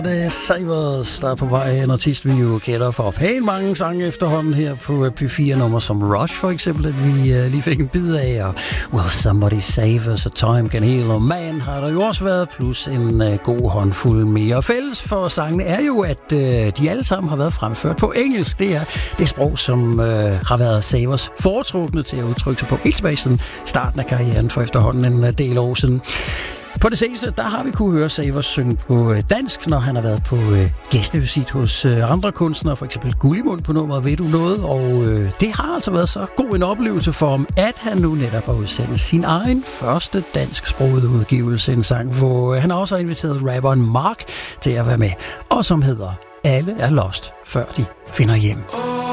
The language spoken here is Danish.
Det er Savers, der er på vej. En artist, vi jo kender for pænt mange sange efterhånden her på P4-nummer som Rush for eksempel, at vi lige fik en bid af. Og Will Somebody Save Us, A Time Can Heal, og Man har der jo også været, plus en god håndfuld mere. Og fælles for sangene er jo, at de alle sammen har været fremført på engelsk. Det er det sprog, som har været Savers foretrukne til at udtrykke sig på helt tilbage siden starten af karrieren for efterhånden en del år siden. På det seneste, der har vi kunne høre Savers synge på dansk, når han har været på gæstevisit hos andre kunstnere, for eksempel Gullimund på nummeret Ved du noget, og det har altså været så god en oplevelse for ham, at han nu netop har udsendt sin egen første dansksprogede udgivelse, en sang, hvor han også har inviteret rapperen Mark til at være med, og som hedder Alle er lost, før de finder hjem.